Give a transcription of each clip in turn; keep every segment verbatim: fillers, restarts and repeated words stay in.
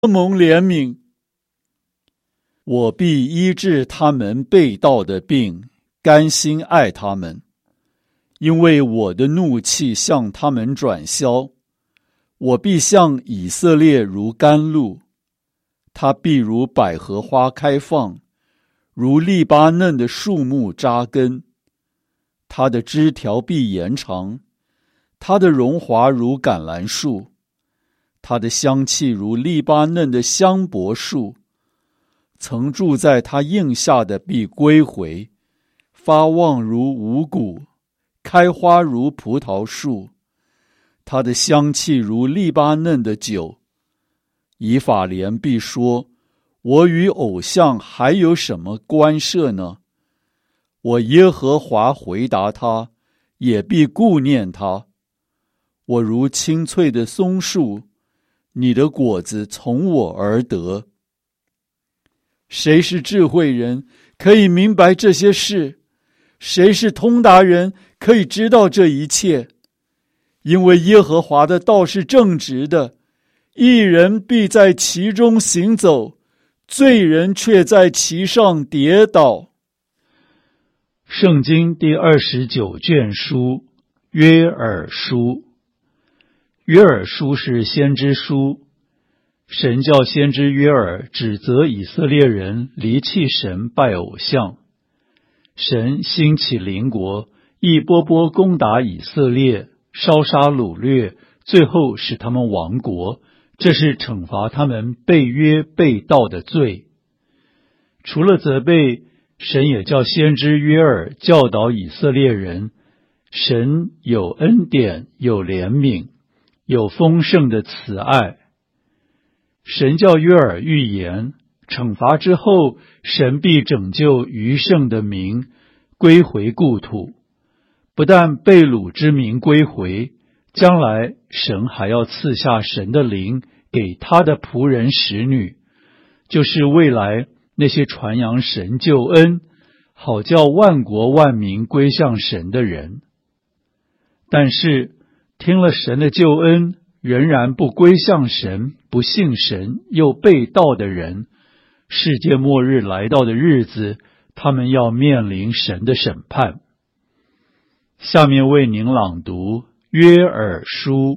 蒙怜悯。我必医治他们背道的病，甘心爱他们，因为我的怒气向他们转消。我必向以色列如甘露，他必如百合花开放，如利巴嫩的树木扎根。他的枝条必延长，他的荣华如橄榄树，他的香气如利巴嫩的香柏树。曾住在他荫下的必归回，发旺如五谷，开花如葡萄树。它的香气如利巴嫩的酒。以法莲必说，我与偶像还有什么关涉呢？我耶和华回答他，也必顾念他。我如青翠的松树，你的果子从我而得。谁是智慧人，可以明白这些事？谁是通达人，可以知道这一切？因为耶和华的道是正直的，义人必在其中行走，罪人却在其上跌倒。 圣经第二十九卷书，约珥书。约珥书是先知书，神叫先知约珥指责以色列人离弃神拜偶像。神兴起邻国，一波波攻打以色列，烧杀掳掠，最后使他们亡国，这是惩罚他们背约背道的罪。除了责备，神也叫先知约珥教导以色列人，神有恩典，有怜悯，有丰盛的慈爱。神叫约珥预言，惩罚之后，神必拯救余剩的民，归回故土。不但被掳之民归回，将来神还要赐下神的灵给他的仆人使女，就是未来那些传扬神救恩，好叫万国万民归向神的人。但是听了神的救恩，仍然不归向神，不信神，又背道的人，世界末日来到的日子，他们要面临神的审判。下面为您朗读约珥书。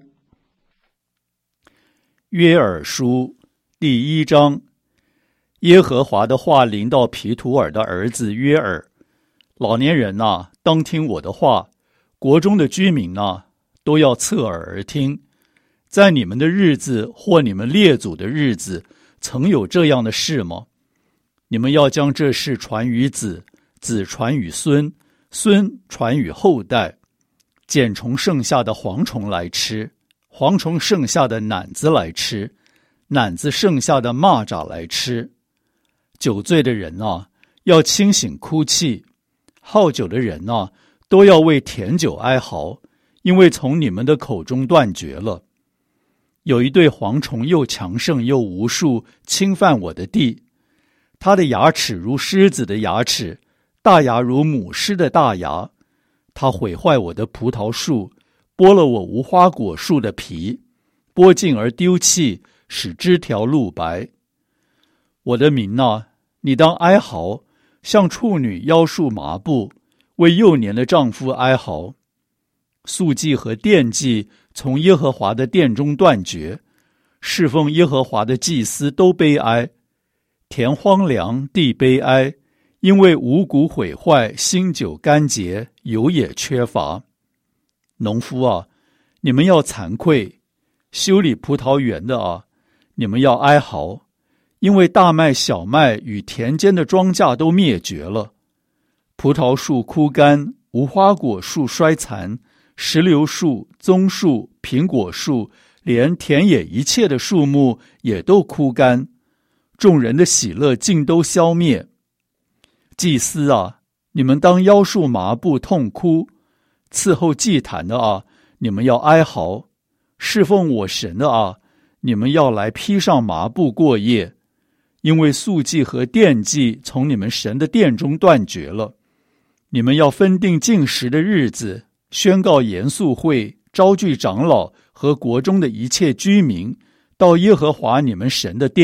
约珥书第一章。耶和华的话临到毗土珥的儿子约珥，老年人啊，当听我的话；国中的居民啊，都要侧耳而听。在你们的日子或你们列祖的日子，曾有这样的事吗？你们要将这事传于子，子传于孙，孙传于后代。茧虫剩下的蝗虫来吃，蝗虫剩下的蝻子来吃，蝻子剩下的蚂蚱来吃。酒醉的人啊，要清醒哭泣；好酒的人啊，都要为甜酒哀嚎，因为从你们的口中断绝了。有一对蝗虫又强盛又无数，侵犯我的地。它的牙齿如狮子的牙齿，大牙如母狮的大牙。它毁坏我的葡萄树，剥了我无花果树的皮，剥尽而丢弃，使枝条露白。我的民啊，你当哀嚎，像处女腰束麻布，为幼年的丈夫哀嚎。素祭和奠祭从耶和华的殿中断绝，侍奉耶和华的祭司都悲哀。田荒凉，地悲哀，因为五谷毁坏，新酒干结，油也缺乏。农夫啊，你们要惭愧；修理葡萄园的啊，你们要哀嚎，因为大麦、小麦与田间的庄稼都灭绝了。葡萄树枯干，无花果树衰残，石榴树、棕树、苹果树，连田野一切的树木也都枯干，众人的喜乐尽都消灭。祭司啊，你们当腰束麻布痛哭；伺候祭坛的啊，你们要哀嚎；侍奉我神的啊，你们要来披上麻布过夜。因为素祭和奠祭从你们神的殿中断绝了。你们要分定禁食的日子，宣告严肃会，招聚长老和国中的一切居民， 到耶和华你们神的殿